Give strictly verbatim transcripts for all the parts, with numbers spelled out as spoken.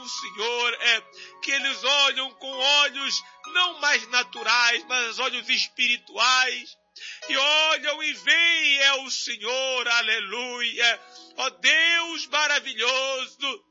Senhor, é, que eles olham com olhos não mais naturais, mas olhos espirituais, e olham e veem é o Senhor, aleluia, ó Deus maravilhoso.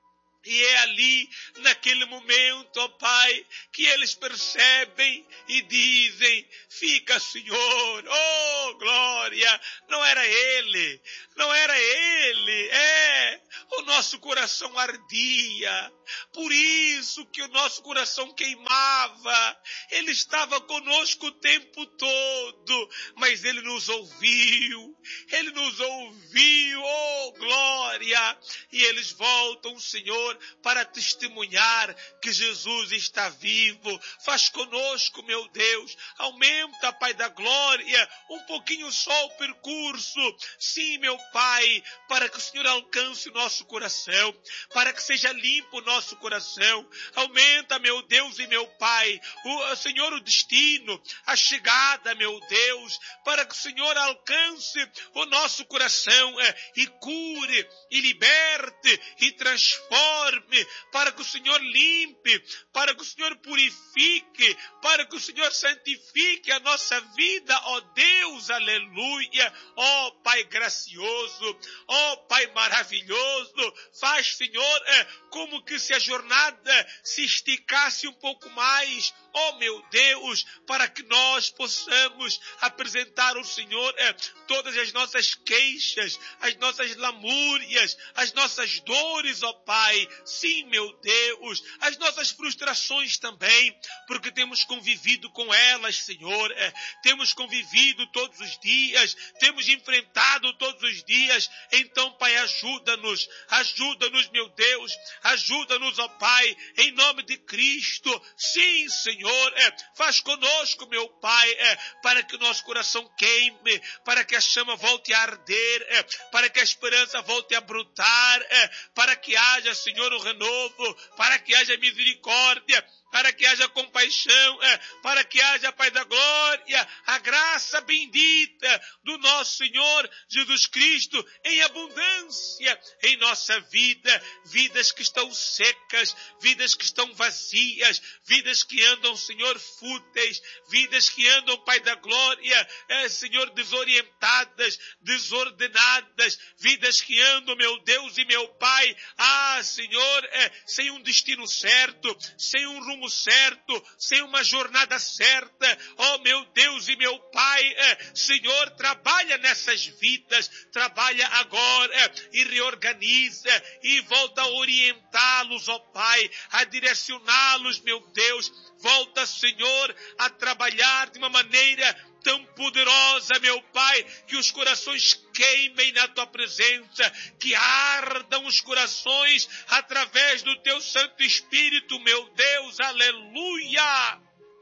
E é ali, naquele momento, ó Pai, que eles percebem e dizem, fica, Senhor, oh glória, não era ele, não era ele, é, o nosso coração ardia, por isso que o nosso coração queimava, ele estava conosco o tempo todo, mas ele nos ouviu, ele nos ouviu, oh glória, e eles voltam, Senhor, para testemunhar que Jesus está vivo. Faz conosco, meu Deus, aumenta, Pai da glória, um pouquinho só o percurso, sim, meu Pai, para que o Senhor alcance o nosso coração, para que seja limpo o nosso coração. Aumenta, meu Deus e meu Pai, o Senhor, o destino, a chegada, meu Deus, para que o Senhor alcance o nosso coração é, e cure, e liberte, e transforme, para que o Senhor limpe, para que o Senhor purifique, para que o Senhor santifique a nossa vida, ó Deus, aleluia, ó Pai gracioso, ó Pai maravilhoso, faz, Senhor, é, como que se a jornada se esticasse um pouco mais, ó meu Deus, para que nós possamos apresentar ao Senhor é, todas as nossas queixas, as nossas lamúrias, as nossas dores, ó Pai. Sim, meu Deus, as nossas frustrações também, porque temos convivido com elas, Senhor, é, temos convivido todos os dias, temos enfrentado todos os dias. Então, Pai, ajuda-nos, ajuda-nos, meu Deus, ajuda-nos, ó Pai, em nome de Cristo. Sim, Senhor, é, faz conosco, meu Pai, é, para que o nosso coração queime, para que a chama volte a arder, é, para que a esperança volte a brotar, é, para que haja, Senhor, o renovo, para que haja misericórdia, para que haja compaixão, é, para que haja, Pai da glória, a graça bendita do nosso Senhor Jesus Cristo em abundância em nossa vida, vidas que estão secas, vidas que estão vazias, vidas que andam, Senhor, fúteis, vidas que andam, Pai da glória, é, Senhor, desorientadas, desordenadas, vidas que andam, meu Deus e meu Pai, ah, Senhor, é, sem um destino certo, sem um rumo certo, sem uma jornada certa. Oh meu Deus e meu Pai, é, Senhor, trabalha nessas vidas, trabalha agora é, e reorganiza e volta a orientá-los, ó Pai, a direcioná-los, meu Deus. Volta, Senhor, a trabalhar de uma maneira tão poderosa, meu Pai, que os corações queimem na Tua presença, que ardam os corações através do Teu Santo Espírito, meu Deus, aleluia!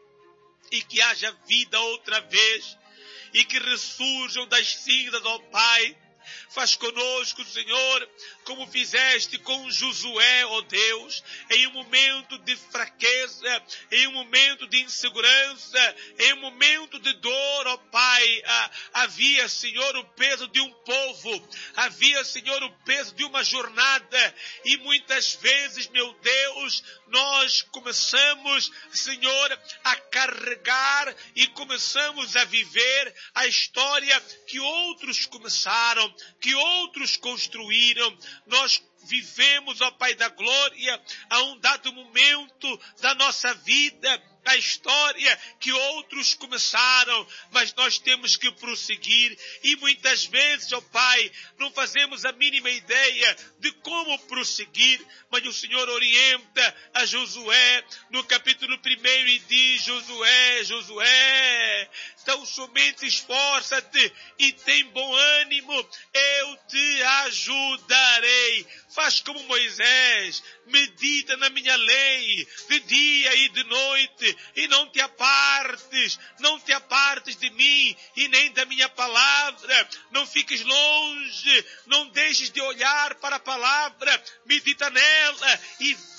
E que haja vida outra vez, e que ressurjam das cinzas, ó Pai. Faz conosco, Senhor, como fizeste com Josué, ó Deus, em um momento de fraqueza, em um momento de insegurança, em um momento de dor, ó Pai. Havia, Senhor, o peso de um povo, havia, Senhor, o peso de uma jornada, e muitas vezes, meu Deus, nós começamos, Senhor, a carregar e começamos a viver a história que outros começaram, que outros construíram. Nós vivemos, ó Pai da glória, a um dado momento da nossa vida, a história que outros começaram, mas nós temos que prosseguir, e muitas vezes, ó Pai, não fazemos a mínima ideia de como prosseguir, mas o Senhor orienta a Josué no capítulo primeiro e diz: Josué, Josué, então somente esforça-te e tem bom ânimo, eu te ajudarei. Faz como Moisés, medita na minha lei de dia e de noite, e não te apartes, não te apartes de mim e nem da minha palavra. Não fiques longe, não deixes de olhar para a palavra, medita nela e vive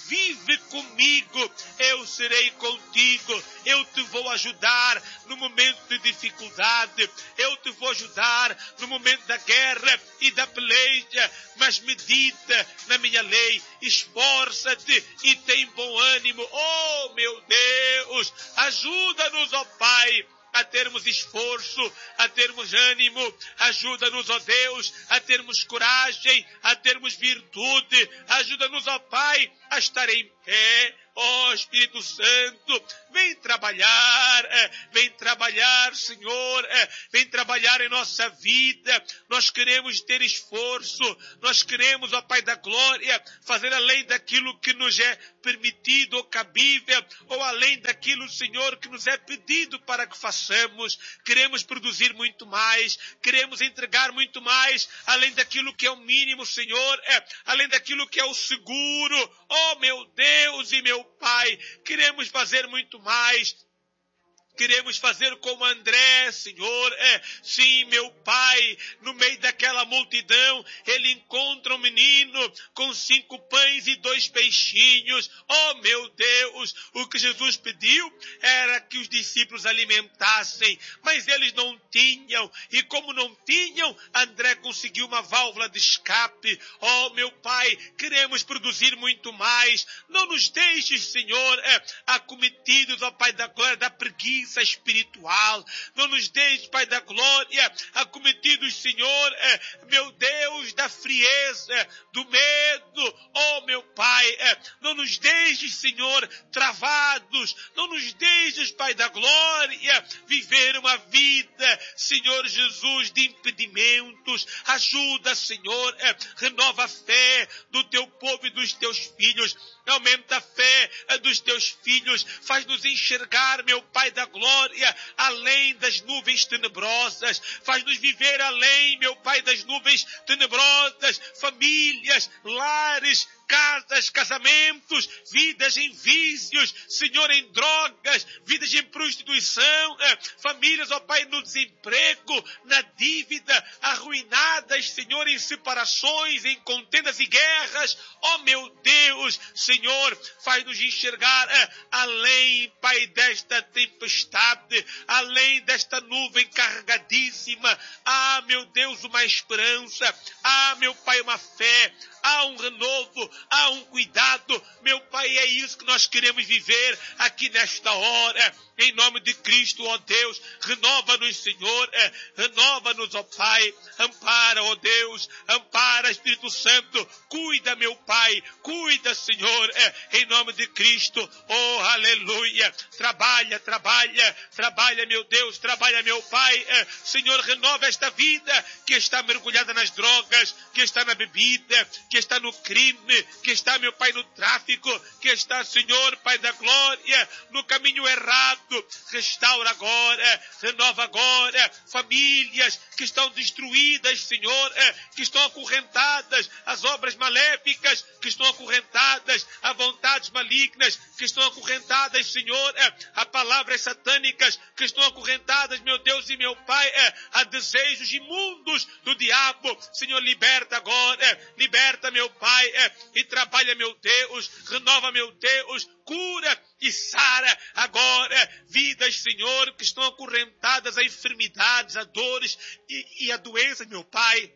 esteve comigo, eu serei contigo. Eu te vou ajudar no momento de dificuldade. Eu te vou ajudar no momento da guerra e da peleja. Mas medita na minha lei, esforça-te e tem bom ânimo. Oh, meu Deus, ajuda-nos, ó Pai, a termos esforço, a termos ânimo. Ajuda-nos, ó Deus, a termos coragem, a termos virtude. Ajuda-nos, ó Pai, a estar em pé. Ó Espírito Santo, vem trabalhar, vem trabalhar, Senhor, vem trabalhar em nossa vida. Nós queremos ter esforço, nós queremos, ó Pai da Glória, fazer além daquilo que nos é permitido ou cabível, ou além daquilo, Senhor, que nos é pedido para que façamos. Queremos produzir muito mais, queremos entregar muito mais, além daquilo que é o mínimo, Senhor, é, além daquilo que é o seguro. Ó meu Deus e meu Pai, queremos fazer muito mais. Queremos fazer como André, Senhor. É, sim, meu Pai, no meio daquela multidão, ele encontra um menino com cinco pães e dois peixinhos. Oh, meu Deus, o que Jesus pediu era que os discípulos alimentassem, mas eles não tinham. E como não tinham, André conseguiu uma válvula de escape. Oh, meu Pai, queremos produzir muito mais. Não nos deixes, Senhor, é, acometidos, ó Pai da glória, da preguiça espiritual. Não nos deixe, Pai da glória, acometidos, Senhor, é, meu Deus, da frieza, do medo. Oh, meu Pai, é, não nos deixes, Senhor, travados. Não nos deixes, Pai da glória, viver uma vida, Senhor Jesus, de impedimentos. Ajuda, Senhor, é, renova a fé do teu povo e dos teus filhos. Aumenta a fé dos teus filhos. Faz-nos enxergar, meu Pai da glória, além das nuvens tenebrosas. Faz-nos viver além, meu Pai, das nuvens tenebrosas. Famílias, lares, casas, casamentos, vidas em vícios, Senhor, em drogas, vidas em prostituição, eh, famílias, ó Pai, no desemprego, na dívida, arruinadas, Senhor, em separações, em contendas e guerras. Ó meu Deus, Senhor, faz-nos enxergar eh, além, Pai, desta tempestade, além desta nuvem carregadíssima. Ah, meu Deus, uma esperança. Ah, meu Pai, uma fé. Há um renovo, há um cuidado. Meu Pai, é isso que nós queremos viver aqui nesta hora. Em nome de Cristo, ó Deus, renova-nos, Senhor, é, renova-nos, ó Pai, ampara, ó Deus, ampara, Espírito Santo, cuida, meu Pai, cuida, Senhor, é, em nome de Cristo, oh, aleluia, trabalha, trabalha, trabalha, meu Deus, trabalha, meu Pai, é, Senhor, renova esta vida que está mergulhada nas drogas, que está na bebida, que está no crime, que está, meu Pai, no tráfico, que está, Senhor, Pai da glória, no caminho errado. Restaura agora, renova agora, famílias que estão destruídas, Senhor, que estão acorrentadas às obras maléficas, que estão acorrentadas a vontades malignas, que estão acorrentadas, Senhor, a palavras satânicas, que estão acorrentadas, meu Deus e meu Pai, a desejos imundos do diabo. Senhor, liberta agora, liberta, meu Pai, e trabalha, meu Deus, renova, meu Deus, cura e sara agora vidas, Senhor, que estão acorrentadas a enfermidades, a dores e, e a doença, meu Pai.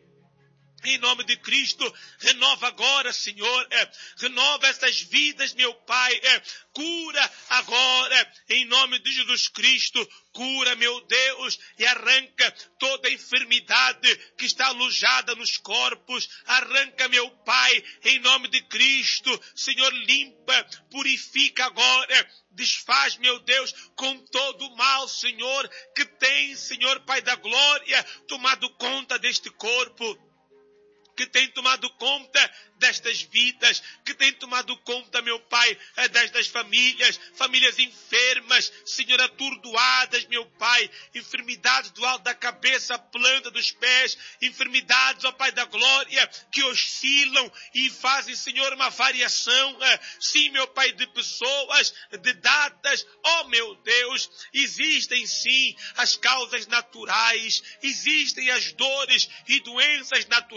Em nome de Cristo, renova agora, Senhor, é, renova essas vidas, meu Pai, é, cura agora, em nome de Jesus Cristo, cura, meu Deus, e arranca toda a enfermidade que está alojada nos corpos, arranca, meu Pai, em nome de Cristo, Senhor, limpa, purifica agora, desfaz, meu Deus, com todo o mal, Senhor, que tem, Senhor, Pai da glória, tomado conta deste corpo, que tem tomado conta destas vidas, que tem tomado conta, meu Pai, destas famílias, famílias enfermas, Senhor, atordoadas, meu Pai, enfermidades do alto da cabeça, planta dos pés, enfermidades, ó Pai da glória, que oscilam e fazem, Senhor, uma variação, sim, meu Pai, de pessoas, de datas, ó meu Deus, existem sim as causas naturais, existem as dores e doenças naturais,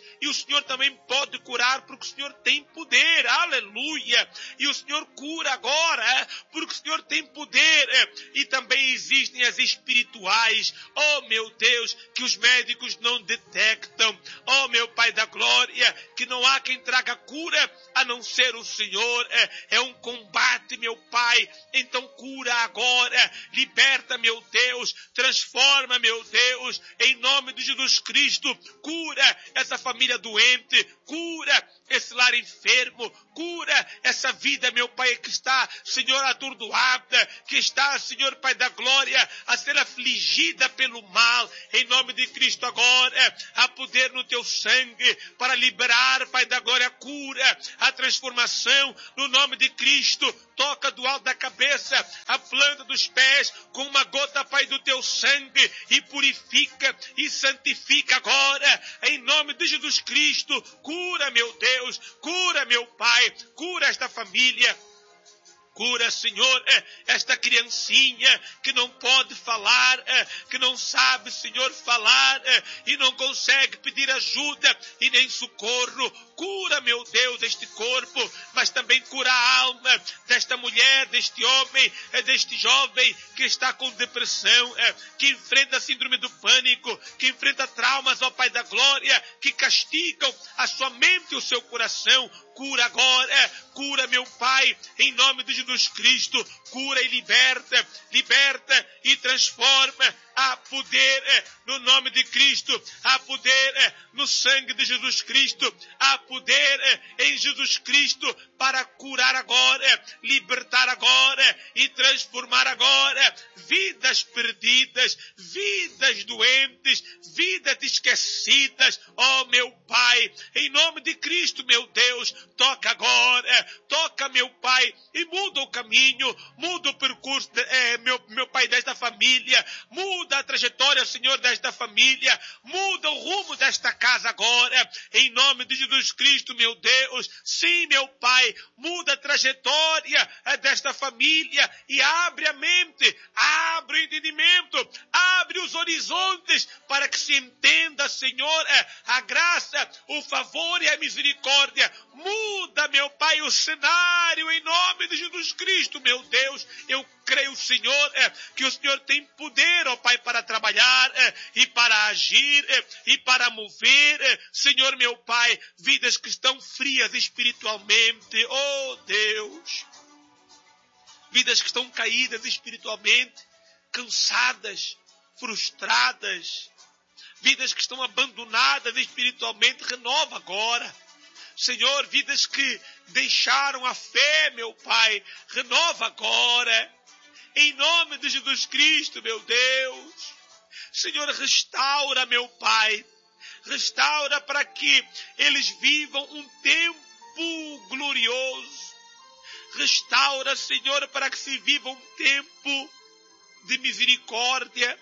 és, e o Senhor também pode curar, porque o Senhor tem poder, aleluia, e o Senhor cura agora, porque o Senhor tem poder, e também existem as espirituais, oh meu Deus, que os médicos não detectam, oh meu Pai da glória, que não há quem traga cura, a não ser o Senhor, é, é um combate, meu Pai, então cura agora, liberta, meu Deus, transforma, meu Deus, em nome de Jesus Cristo, cura essa família doente, cura esse lar enfermo, cura essa vida, meu Pai, que está, Senhor, atordoada, que está, Senhor, Pai da glória, a ser afligida pelo mal, em nome de Cristo agora, há poder no teu sangue para liberar, Pai da glória, a cura, a transformação, no nome de Cristo, toca do alto da cabeça, a planta dos pés, com uma gota, Pai, do teu sangue, e purifica e santifica agora, em nome de Jesus Cristo, cura, meu Deus, cura, meu Pai, cura esta família, cura, Senhor, esta criancinha que não pode falar, que não sabe, Senhor, falar e não consegue pedir ajuda e nem socorro. Cura, meu Deus, este corpo, mas também cura a alma desta mulher, deste homem, deste jovem que está com depressão, que enfrenta a síndrome do pânico, que enfrenta traumas, ó Pai da glória, que castigam a sua mente e o seu coração. Cura agora, cura, meu Pai, em nome de Jesus Cristo, cura e liberta, liberta e transforma. Há poder no nome de Cristo, há poder no sangue de Jesus Cristo, há poder em Jesus Cristo para curar agora, libertar agora e transformar agora vidas perdidas, vidas doentes, vidas esquecidas. Oh, meu Pai, em nome de Cristo, meu Deus, toca agora, toca, meu Pai, e muda o caminho, muda o percurso, é, meu, meu Pai, desta família, muda a trajetória, Senhor, desta família, muda o rumo desta casa agora, em nome de Jesus Cristo, meu Deus. Sim, meu Pai, muda a trajetória desta família e abre a mente, abre o entendimento, abre os horizontes para que se entenda, Senhor, a graça, o favor e a misericórdia. Muda, meu Pai, o cenário em nome de Jesus Cristo, meu Deus. Eu creio, Senhor, que o Senhor tem poder, ó Pai, para trabalhar e para agir e para mover, Senhor, meu Pai, vidas que estão frias espiritualmente, oh Deus, vidas que estão caídas espiritualmente, cansadas, frustradas, vidas que estão abandonadas espiritualmente, renova agora. Senhor, vidas que deixaram a fé, meu Pai, renova agora. Em nome de Jesus Cristo, meu Deus. Senhor, restaura, meu Pai. Restaura para que eles vivam um tempo glorioso. Restaura, Senhor, para que se viva um tempo de misericórdia.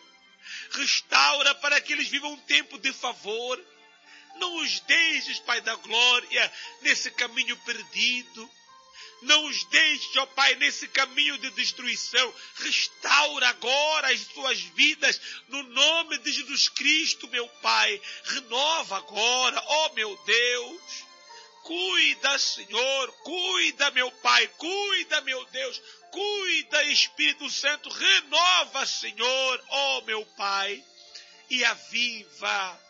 Restaura para que eles vivam um tempo de favor. Não os deixes, Pai da glória, nesse caminho perdido. Não os deixes, ó Pai, nesse caminho de destruição. Restaura agora as suas vidas no nome de Jesus Cristo, meu Pai. Renova agora, ó meu Deus. Cuida, Senhor, cuida, meu Pai, cuida, meu Deus. Cuida, Espírito Santo, renova, Senhor, ó meu Pai. E aviva,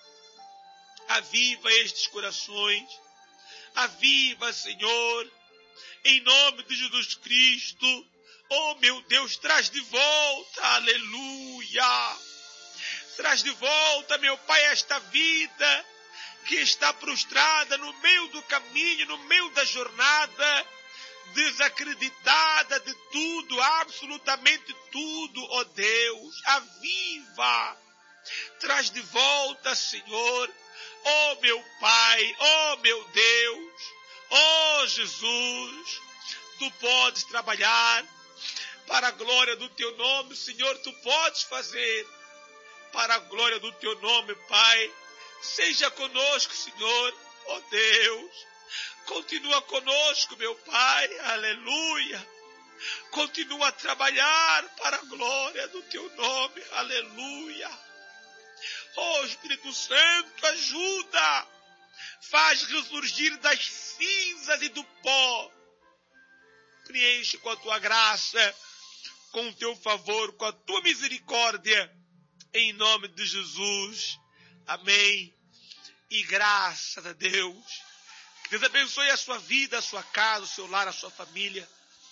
aviva estes corações. Aviva, Senhor. Em nome de Jesus Cristo, oh meu Deus, traz de volta, aleluia, traz de volta, meu Pai, esta vida que está prostrada no meio do caminho, no meio da jornada, desacreditada de tudo, absolutamente tudo, ó Deus, aviva, traz de volta, Senhor, ó meu Pai, ó meu Deus. Oh Jesus, Tu podes trabalhar para a glória do Teu nome, Senhor, Tu podes fazer para a glória do Teu nome, Pai. Seja conosco, Senhor, oh Deus, continua conosco, meu Pai, aleluia. Continua a trabalhar para a glória do Teu nome, aleluia. Oh Espírito Santo, ajuda. faz ressurgir das cinzas e do pó. Preenche com a tua graça, com o teu favor, com a tua misericórdia, em nome de Jesus. Amém. E graças a Deus. Que Deus abençoe a sua vida, a sua casa, o seu lar, a sua família.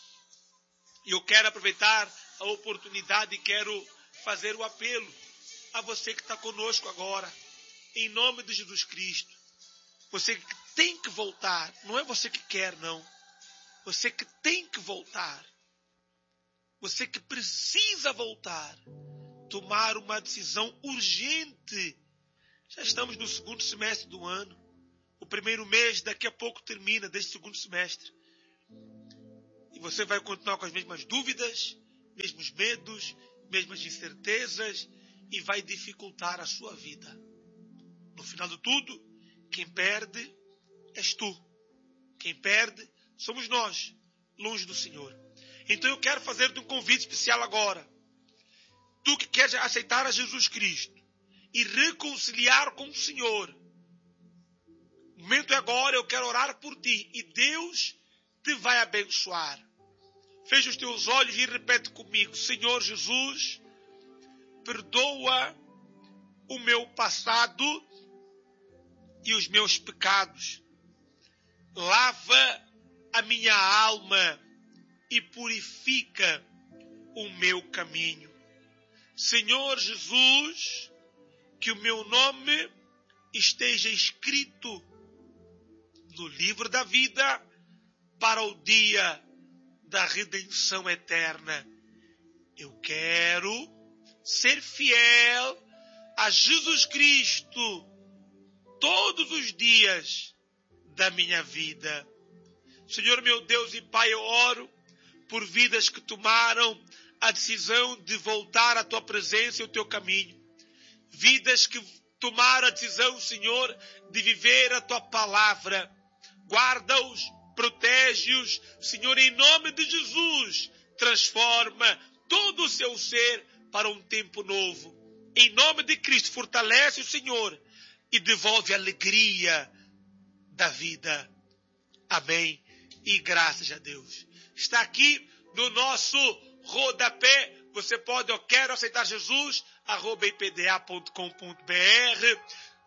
E eu quero aproveitar a oportunidade e quero fazer o apelo a você que está conosco agora, em nome de Jesus Cristo. Você que tem que voltar, não é você que quer, não. Você que tem que voltar. Você que precisa voltar. Tomar uma decisão urgente. Já estamos no segundo semestre do ano. O primeiro mês daqui a pouco termina, deste segundo semestre. E você vai continuar com as mesmas dúvidas, mesmos medos, mesmas incertezas, e vai dificultar a sua vida. No final de tudo, quem perde és tu. Quem perde somos nós, longe do Senhor. Então eu quero fazer-te um convite especial agora. Tu que queres aceitar a Jesus Cristo e reconciliar com o Senhor. O momento é agora, eu quero orar por ti e Deus te vai abençoar. Fecha os teus olhos e repete comigo: Senhor Jesus, perdoa o meu passado e os meus pecados. Lava a minha alma e purifica o meu caminho. Senhor Jesus, que o meu nome esteja escrito no livro da vida para o dia da redenção eterna. Eu quero ser fiel a Jesus Cristo todos os dias da minha vida. Senhor meu Deus e Pai, eu oro por vidas que tomaram a decisão de voltar à Tua presença e ao Teu caminho. Vidas que tomaram a decisão, Senhor, de viver a Tua palavra. Guarda-os, protege-os, Senhor, em nome de Jesus. Transforma todo o seu ser para um tempo novo. Em nome de Cristo, fortalece o Senhor e devolve a alegria da vida. Amém. E graças a Deus. Está aqui no nosso rodapé. Você pode, eu quero aceitar Jesus, arroba i p d a ponto com ponto b r,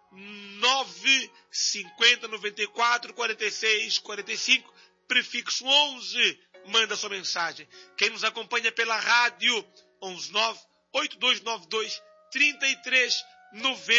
nove cinco zero nove quatro quatro seis quatro cinco, prefixo onze, manda sua mensagem. Quem nos acompanha pela rádio, onze nove oito dois nove dois três três nove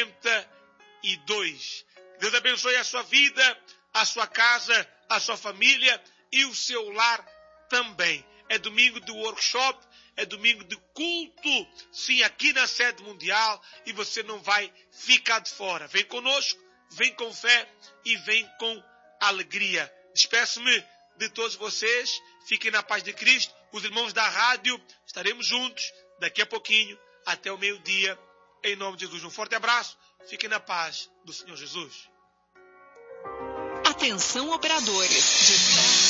dois. Deus abençoe a sua vida, a sua casa, a sua família e o seu lar também. É domingo de workshop, é domingo de culto, sim, aqui na sede mundial, e você não vai ficar de fora. Vem conosco, vem com fé e vem com alegria. Despeço-me de todos vocês, fiquem na paz de Cristo. Os irmãos da rádio, estaremos juntos daqui a pouquinho, até o meio-dia, em nome de Jesus. Um forte abraço, fiquem na paz do Senhor Jesus. Atenção, operadores. De...